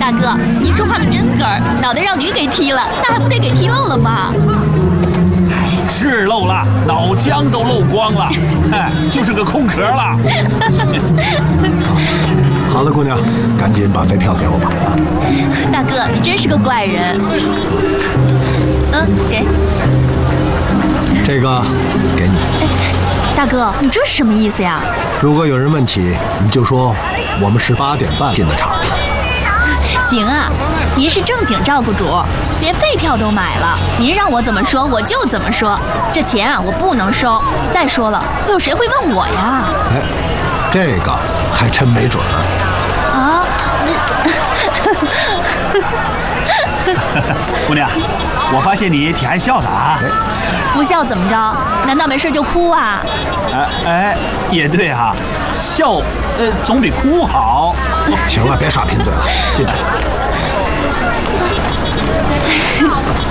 大哥，你说话可真梗儿，脑袋让驴给踢了，那还不得给踢漏了吗？ 是漏了，脑浆都漏光了，就是个空壳了。 好了，姑娘，赶紧把废票给我吧。 大哥，你真是个怪人。给。 这个给你。 大哥，你这是什么意思呀？ 如果有人问起，你就说我们是8点半进的场。 行啊，您是正经照顾主，连废票都买了，您让我怎么说我就怎么说。这钱啊，我不能收。再说了，会有谁会问我呀？ 哎，这个还真没准儿。 啊！ 姑娘，我发现你挺爱笑的啊。 不笑怎么着？难道没事就哭啊？ 也对啊，笑总比哭好。 行了，别耍贫嘴了，进去。